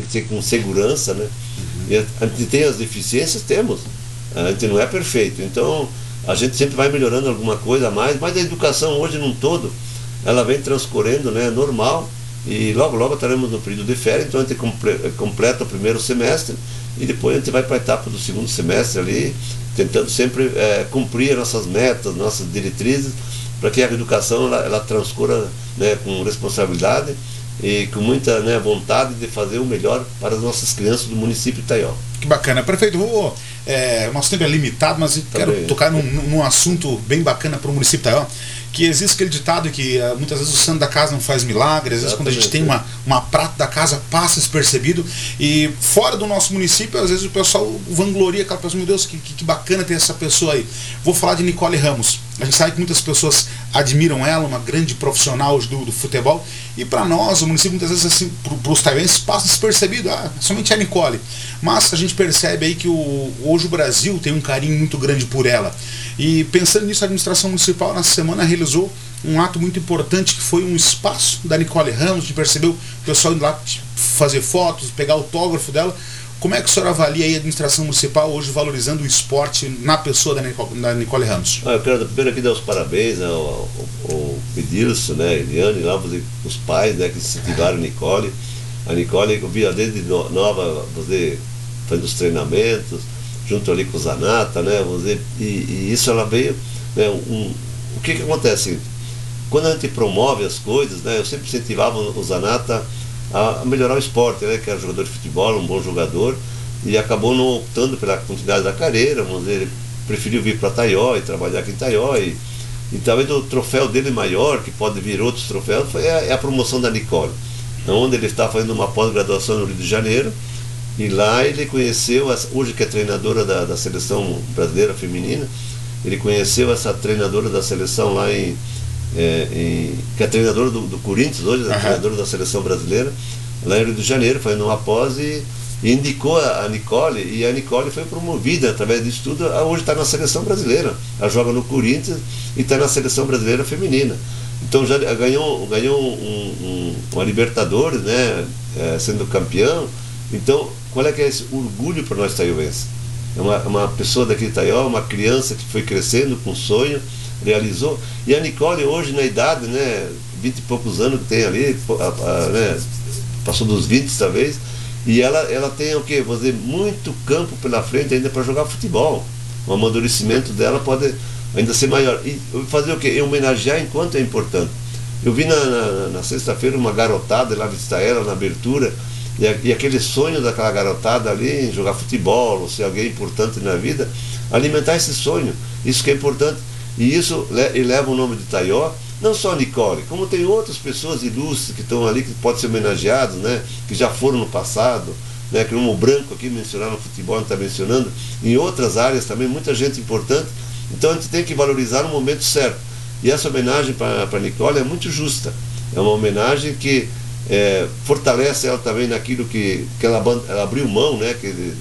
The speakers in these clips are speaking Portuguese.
que ser com segurança, né? E a gente tem as deficiências, temos. A gente não é perfeito. Então, a gente sempre vai melhorando alguma coisa a mais, mas a educação hoje num todo, ela vem transcorrendo, né, normal, e logo logo estaremos no período de férias, então a gente completa o primeiro semestre e depois a gente vai para a etapa do segundo semestre ali, tentando sempre cumprir nossas metas, nossas diretrizes, para que a educação ela transcorra, né, com responsabilidade e com muita, né, vontade de fazer o melhor para as nossas crianças do município de Itaió. Que bacana. Prefeito, nosso tempo é limitado, mas eu quero tocar num assunto bem bacana para o município de Itaió, que existe aquele ditado que muitas vezes o santo da casa não faz milagre, às vezes quando a gente tem uma prata da casa passa despercebido, e fora do nosso município, às vezes o pessoal vangloria aquela pessoa, meu Deus, que bacana ter essa pessoa aí. Vou falar de Nicole Ramos. A gente sabe que muitas pessoas admiram ela, uma grande profissional do futebol, e para nós, o município, muitas vezes, assim, para os taiwenses, passa despercebido, somente a Nicole. Mas a gente percebe aí que hoje o Brasil tem um carinho muito grande por ela. E pensando nisso, a administração municipal, na semana, realizou um ato muito importante, que foi um espaço da Nicole Ramos, de perceber o pessoal indo lá fazer fotos, pegar autógrafo dela. Como é que o senhor avalia aí a administração municipal hoje valorizando o esporte na pessoa da Nicole Ramos? Eu quero primeiro aqui dar os parabéns ao Edilson, né, Eliane, lá, os pais, né, que incentivaram a Nicole. A Nicole, eu vi desde nova, você fazendo os treinamentos, junto ali com o Zanata, né, e isso ela veio, né, o que acontece? Quando a gente promove as coisas, né, eu sempre incentivava o Zanata a melhorar o esporte, né, que era jogador de futebol, um bom jogador, e acabou não optando pela continuidade da carreira, ele preferiu vir para Itaió e trabalhar aqui em Itaió, e talvez o troféu dele maior, que pode vir outros troféus, é a promoção da Nicole, onde ele está fazendo uma pós-graduação no Rio de Janeiro, e lá ele conheceu, hoje que é treinadora da seleção brasileira feminina, ele conheceu essa treinadora da seleção lá que é treinadora do Corinthians hoje, é treinadora da seleção brasileira, lá em Rio de Janeiro, fazendo uma pós e indicou a Nicole, e a Nicole foi promovida através disso tudo, hoje está na seleção brasileira, ela joga no Corinthians e está na seleção brasileira feminina. Então já ganhou uma Libertadores, né, sendo campeão. Então, qual é que é esse orgulho para nós taioenses? É uma pessoa daqui de Itaió, uma criança que foi crescendo com sonho, realizou. E a Nicole hoje, na idade, né, 20 e poucos anos que tem ali, né, passou dos 20 talvez, e ela tem o quê? Vou dizer, muito campo pela frente ainda para jogar futebol. O amadurecimento dela pode ainda ser maior. E fazer o quê? Homenagear enquanto é importante. Eu vi na sexta-feira uma garotada lá visitar ela na abertura, e aquele sonho daquela garotada ali em jogar futebol, ou ser alguém importante na vida, alimentar esse sonho, isso que é importante. E isso eleva o nome de Itaió, não só a Nicole, como tem outras pessoas ilustres que estão ali, que podem ser homenageados, né, que já foram no passado, né, que o Branco aqui mencionaram no futebol, não está mencionando, em outras áreas também, muita gente importante. Então a gente tem que valorizar no momento certo. E essa homenagem para a Nicole é muito justa. É uma homenagem que fortalece ela também naquilo que ela abriu mão, né,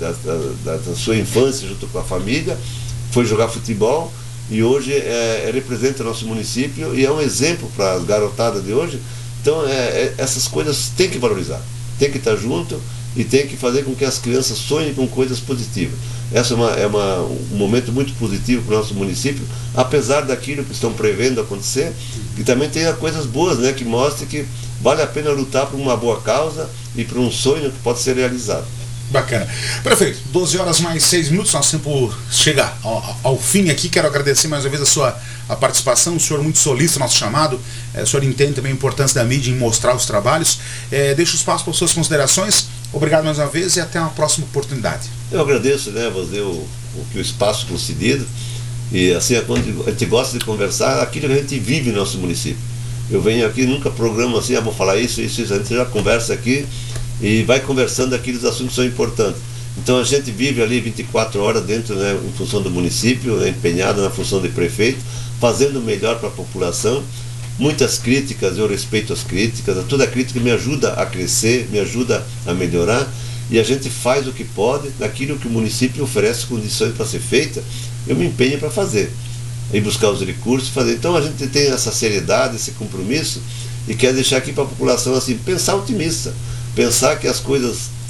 da sua infância junto com a família, foi jogar futebol e hoje representa o nosso município e é um exemplo para as garotadas de hoje. Então essas coisas tem que valorizar, tem que estar junto e tem que fazer com que as crianças sonhem com coisas positivas. Essa é um momento muito positivo para o nosso município, apesar daquilo que estão prevendo acontecer, que também tenha coisas boas, né, que mostre que vale a pena lutar por uma boa causa e por um sonho que pode ser realizado. Bacana. Prefeito, 12 horas mais 6 minutos, nosso tempo chega ao fim aqui. Quero agradecer mais uma vez a participação. O senhor muito solista nosso chamado. O senhor entende também a importância da mídia em mostrar os trabalhos. Deixo o espaço para as suas considerações. Obrigado mais uma vez e até uma próxima oportunidade. Eu agradeço, né, você, o espaço concedido. E assim, quando a gente gosta de conversar, aquilo que a gente vive no nosso município. Eu venho aqui, nunca programo assim, vou falar isso, a gente já conversa aqui e vai conversando aqueles assuntos que são importantes. Então a gente vive ali 24 horas dentro, né, em função do município, né, empenhado na função de prefeito, fazendo o melhor para a população. Muitas críticas, eu respeito as críticas, toda crítica me ajuda a crescer, me ajuda a melhorar, e a gente faz o que pode, naquilo que o município oferece condições para ser feita, eu me empenho para fazer, e buscar os recursos, fazer. Então a gente tem essa seriedade, esse compromisso, e quer deixar aqui para a população assim, pensar otimista, pensar que as coisas